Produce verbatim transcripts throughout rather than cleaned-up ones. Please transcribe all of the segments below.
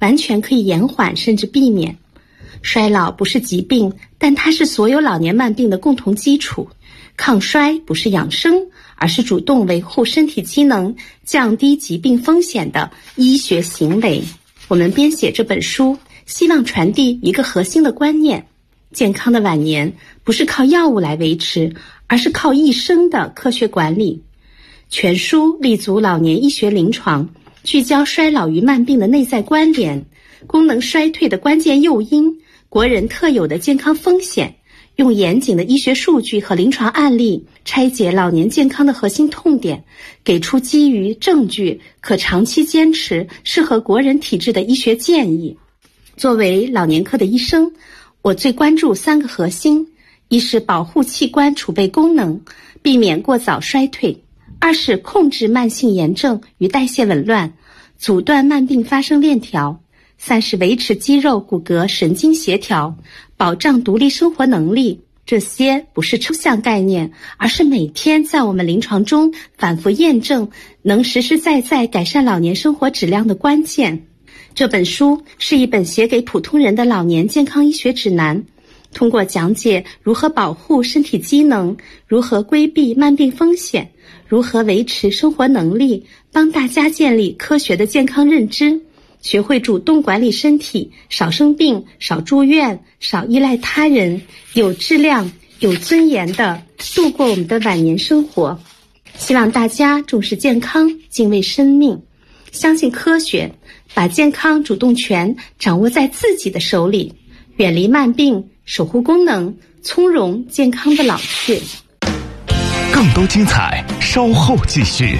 完全可以延缓甚至避免。衰老不是疾病，但它是所有老年慢病的共同基础。抗衰不是养生，而是主动维护身体机能、降低疾病风险的医学行为。我们编写这本书，希望传递一个核心的观念：健康的晚年不是靠药物来维持，而是靠一生的科学管理。全书立足老年医学临床，聚焦衰老与慢病的内在关联、功能衰退的关键诱因、国人特有的健康风险，用严谨的医学数据和临床案例拆解老年健康的核心痛点，给出基于证据可长期坚持适合国人体质的医学建议。作为老年科的医生，我最关注三个核心：一是保护器官储备功能，避免过早衰退；二是控制慢性炎症与代谢紊乱，阻断慢病发生链条；三是维持肌肉、骨骼、神经协调，保障独立生活能力。这些不是抽象概念，而是每天在我们临床中反复验证，能实实在在改善老年生活质量的关键。这本书是一本写给普通人的老年健康医学指南，通过讲解如何保护身体机能，如何规避慢病风险，如何维持生活能力，帮大家建立科学的健康认知，学会主动管理身体，少生病，少住院，少依赖他人，有质量、有尊严地度过我们的晚年生活。希望大家重视健康，敬畏生命，相信科学，把健康主动权掌握在自己的手里，远离慢病，守护功能，从容健康的老去。 更多精彩稍后继续。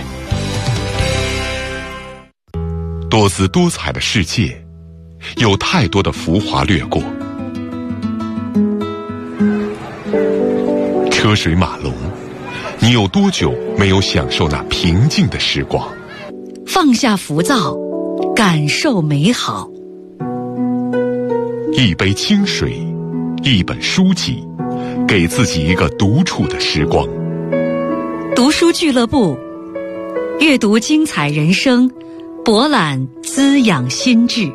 多姿多彩的世界，有太多的浮华掠过，车水马龙，你有多久没有享受那平静的时光？ 放下浮躁，感受美好。 一杯清水，一本书籍，给自己一个独处的时光。 读书俱乐部，阅读精彩人生，博览滋养心智。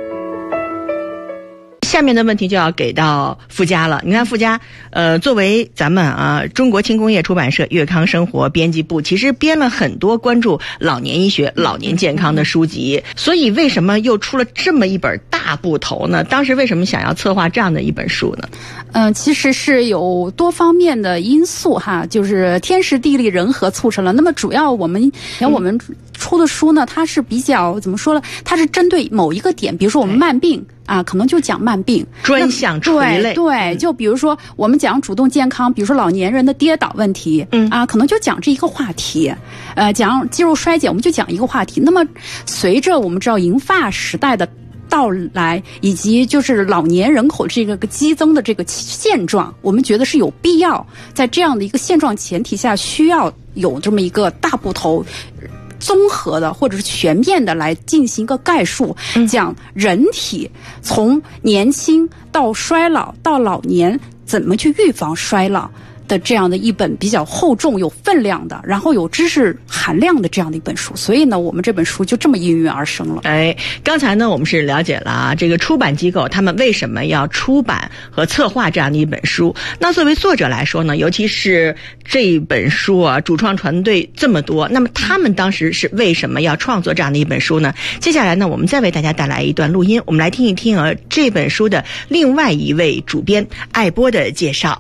下面的问题就要给到傅家了。你看傅家，呃，作为咱们啊中国轻工业出版社粤康生活编辑部，其实编了很多关注老年医学、老年健康的书籍。所以为什么又出了这么一本大部头呢？当时为什么想要策划这样的一本书呢？ 嗯、呃，其实是有多方面的因素哈，就是天时地利人和促成了。那么主要我们像我们出的书呢，它是比较怎么说呢？它是针对某一个点，比如说我们慢病。啊，可能就讲慢病， 专项垂类。 对对，就比如说我们讲主动健康，比如说老年人的跌倒问题，嗯啊，可能就讲这一个话题。呃，讲肌肉衰减，我们就讲一个话题。那么随着我们知道银发时代的到来，以及就是老年人口这个激增的这个现状，我们觉得是有必要在这样的一个现状前提下，需要有这么一个大部头。综合的或者是全面的来进行一个概述，讲人体从年轻到衰老到老年怎么去预防衰老的这样的一本比较厚重有分量的，然后有知识含量的这样的一本书。所以呢，我们这本书就这么应运而生了。 哎，刚才呢我们是了解了啊，这个出版机构他们为什么要出版和策划这样的一本书。那作为作者来说呢，尤其是这一本书啊，主创团队这么多，那么他们当时是为什么要创作这样的一本书呢？接下来呢，我们再为大家带来一段录音，我们来听一听啊这本书的另外一位主编艾波的介绍。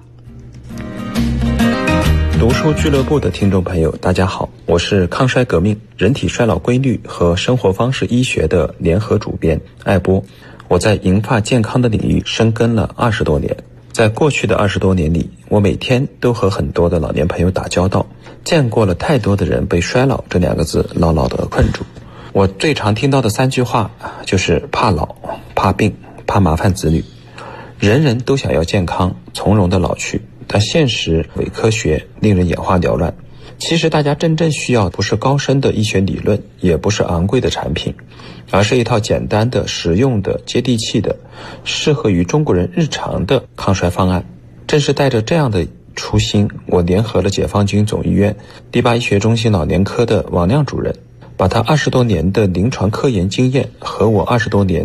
读书俱乐部的听众朋友大家好，我是抗衰革命、人体衰老规律和生活方式医学的联合主编艾波。我在银发健康的领域深耕了二十多年，在过去的二十多年里，我每天都和很多的老年朋友打交道，见过了太多的人被衰老这两个字牢牢地困住。我最常听到的三句话就是怕老、怕病、怕麻烦子女。人人都想要健康从容的老去，但现实伪科学，令人眼花缭乱。其实大家真正需要不是高深的医学理论，也不是昂贵的产品，而是一套简单的、实用的、接地气的、适合于中国人日常的抗衰方案。正是带着这样的初心，我联合了解放军总医院第八医学中心老年科的王亮主任，把他二十多年的临床科研经验和我二十多年